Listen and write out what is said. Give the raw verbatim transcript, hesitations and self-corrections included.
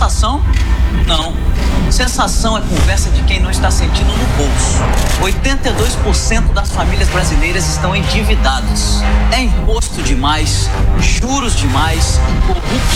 Sensação? Não. Sensação é conversa de quem não está sentindo no bolso. oitenta e dois por cento das famílias brasileiras estão endividadas. É imposto demais, juros demais, corrupção